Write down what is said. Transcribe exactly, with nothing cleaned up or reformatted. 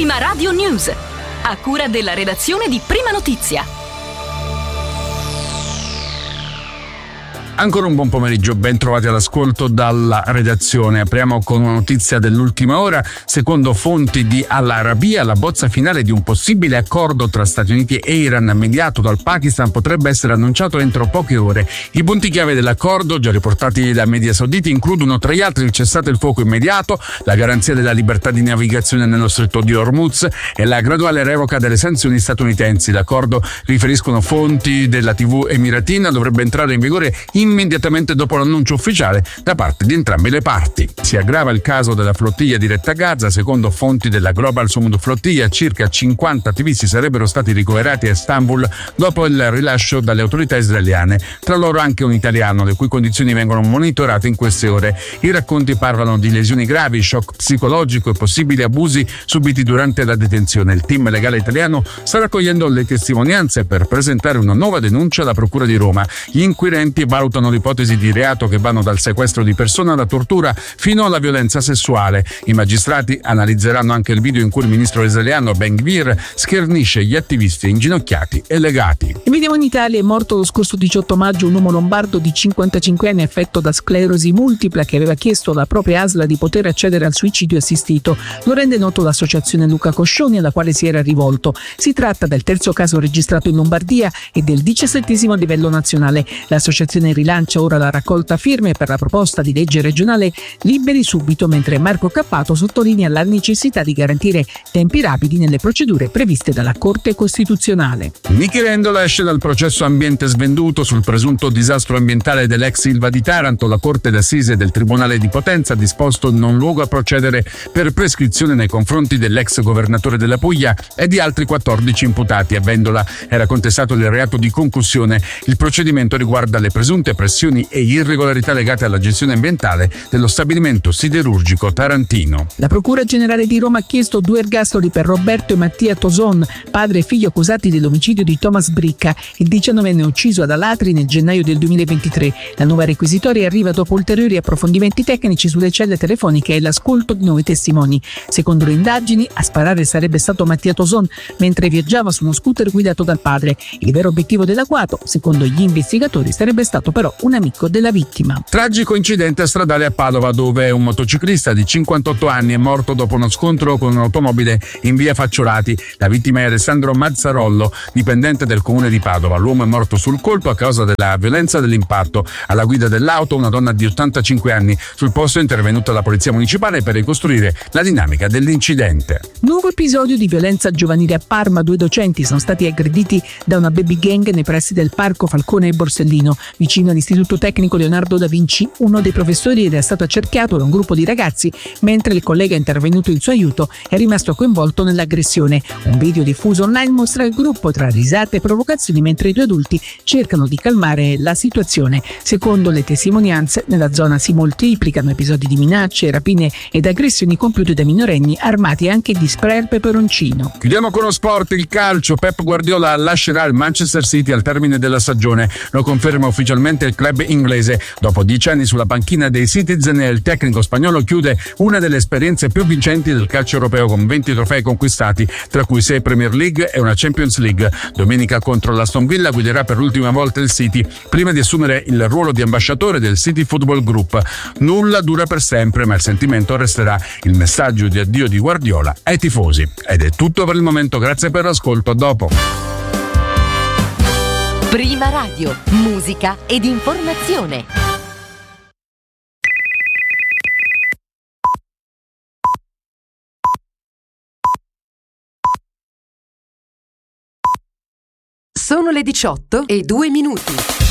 Prima Radio News, a cura della redazione di Prima Notizia. Ancora un buon pomeriggio, ben trovati all'ascolto dalla redazione. Apriamo con una notizia dell'ultima ora. Secondo fonti di Al Arabiya, la bozza finale di un possibile accordo tra Stati Uniti e Iran mediato dal Pakistan potrebbe essere annunciato entro poche ore. I punti chiave dell'accordo, già riportati da media sauditi, includono tra gli altri il cessate il fuoco immediato, la garanzia della libertà di navigazione nello stretto di Hormuz e la graduale revoca delle sanzioni statunitensi. L'accordo, riferiscono fonti della tivù emiratina, dovrebbe entrare in vigore in immediatamente dopo l'annuncio ufficiale da parte di entrambe le parti. Si aggrava il caso della flottiglia diretta a Gaza. Secondo fonti della Global Sumud Flottiglia, circa cinquanta attivisti sarebbero stati ricoverati a Istanbul dopo il rilascio dalle autorità israeliane, tra loro anche un italiano, le cui condizioni vengono monitorate in queste ore. I racconti parlano di lesioni gravi, shock psicologico e possibili abusi subiti durante la detenzione. Il team legale italiano sta raccogliendo le testimonianze per presentare una nuova denuncia alla Procura di Roma. Gli inquirenti valutano l'ipotesi di reato che vanno dal sequestro di persona alla tortura fino alla violenza sessuale. I magistrati analizzeranno anche il video in cui il ministro israeliano Ben Gvir schernisce gli attivisti inginocchiati e legati. E vediamo in Italia. È morto lo scorso diciotto maggio un uomo lombardo di cinquantacinque anni affetto da sclerosi multipla che aveva chiesto alla propria A S L di poter accedere al suicidio assistito. Lo rende noto l'associazione Luca Coscioni, alla quale si era rivolto. Si tratta del terzo caso registrato in Lombardia e del diciassettesimo a livello nazionale. L'associazione rilancia ora la raccolta firme per la proposta di legge regionale Liberi Subito, mentre Marco Cappato sottolinea la necessità di garantire tempi rapidi nelle procedure previste dalla Corte Costituzionale. Nichi Rendola esce dal processo ambiente svenduto sul presunto disastro ambientale dell'ex Ilva di Taranto. La Corte d'Assise del Tribunale di Potenza ha disposto non luogo a procedere per prescrizione nei confronti dell'ex governatore della Puglia e di altri quattordici imputati. A Vendola era contestato il reato di concussione. Il procedimento riguarda le presunte pressioni e irregolarità legate alla gestione ambientale dello stabilimento siderurgico tarantino. La Procura Generale di Roma ha chiesto due ergastoli per Roberto e Mattia Toson, padre e figlio accusati dell'omicidio di Thomas Bricca, il diciannovenne ucciso ad Alatri nel gennaio del duemilaventitré. La nuova requisitoria arriva dopo ulteriori approfondimenti tecnici sulle celle telefoniche e l'ascolto di nuovi testimoni. Secondo le indagini, a sparare sarebbe stato Mattia Toson mentre viaggiava su uno scooter guidato dal padre. Il vero obiettivo dell'agguato, secondo gli investigatori, sarebbe stato però un amico della vittima. Tragico incidente stradale a Padova, dove un motociclista di cinquantotto anni è morto dopo uno scontro con un'automobile in via Facciolati. La vittima è Alessandro Mazzarollo, dipendente del comune di Padova. L'uomo è morto sul colpo a causa della violenza dell'impatto. Alla guida dell'auto una donna di ottantacinque anni. Sul posto è intervenuta la polizia municipale per ricostruire la dinamica dell'incidente. Nuovo episodio di violenza giovanile a Parma. Due docenti sono stati aggrediti da una baby gang nei pressi del parco Falcone e Borsellino, vicino all'Istituto Tecnico Leonardo da Vinci. Uno dei professori era stato accerchiato da un gruppo di ragazzi, mentre il collega intervenuto in suo aiuto è rimasto coinvolto nell'aggressione. Un video diffuso online mostra il gruppo tra risate e provocazioni mentre i due adulti cercano di calmare la situazione. Secondo le testimonianze, nella zona si moltiplicano episodi di minacce, rapine ed aggressioni compiute da minorenni armati anche di spray al peperoncino. Chiudiamo con lo sport, il calcio. Pep Guardiola lascerà il Manchester City al termine della stagione. Lo conferma ufficialmente il club inglese. Dopo dieci anni sulla panchina dei Citizen, il tecnico spagnolo chiude una delle esperienze più vincenti del calcio europeo con venti trofei conquistati, tra cui sei Premier League e una Champions League. Domenica contro l'Aston Villa guiderà per l'ultima volta il City, prima di assumere il ruolo di ambasciatore del City Football Group. Nulla dura per sempre, ma il sentimento resterà. Il messaggio di addio di Guardiola ai tifosi. Ed è tutto per il momento, grazie per l'ascolto, a dopo. Prima Radio, musica ed informazione. Sono le diciotto e due minuti.